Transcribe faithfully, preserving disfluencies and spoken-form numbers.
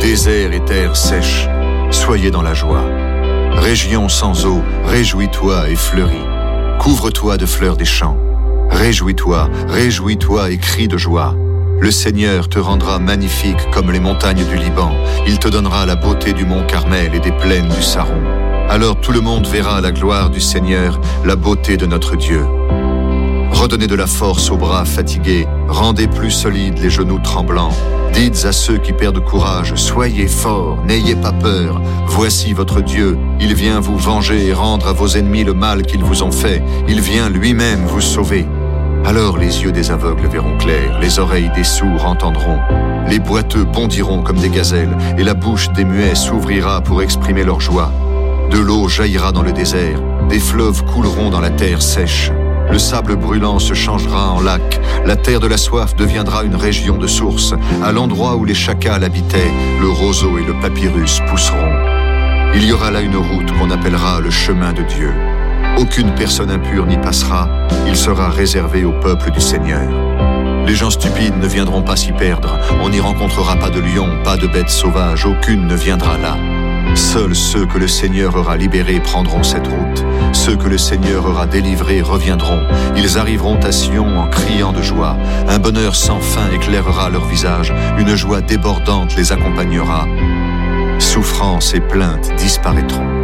Désert et terre sèche, soyez dans la joie. Région sans eau, réjouis-toi et fleuris. Couvre-toi de fleurs des champs. Réjouis-toi, réjouis-toi et crie de joie. Le Seigneur te rendra magnifique comme les montagnes du Liban. Il te donnera la beauté du mont Carmel et des plaines du Saron. Alors tout le monde verra la gloire du Seigneur, la beauté de notre Dieu. Redonnez de la force aux bras fatigués, rendez plus solides les genoux tremblants. Dites à ceux qui perdent courage, soyez forts, n'ayez pas peur. Voici votre Dieu, il vient vous venger et rendre à vos ennemis le mal qu'ils vous ont fait. Il vient lui-même vous sauver. Alors les yeux des aveugles verront clair, les oreilles des sourds entendront. Les boiteux bondiront comme des gazelles, et la bouche des muets s'ouvrira pour exprimer leur joie. De l'eau jaillira dans le désert, des fleuves couleront dans la terre sèche. Le sable brûlant se changera en lac, la terre de la soif deviendra une région de sources. À l'endroit où les chacals habitaient, le roseau et le papyrus pousseront. Il y aura là une route qu'on appellera le chemin de Dieu. Aucune personne impure n'y passera, il sera réservé au peuple du Seigneur. Les gens stupides ne viendront pas s'y perdre, on n'y rencontrera pas de lions, pas de bêtes sauvages, aucune ne viendra là. Seuls ceux que le Seigneur aura libérés prendront cette route. Ceux que le Seigneur aura délivrés reviendront. Ils arriveront à Sion en criant de joie. Un bonheur sans fin éclairera leur visage. Une joie débordante les accompagnera. Souffrance et plainte disparaîtront.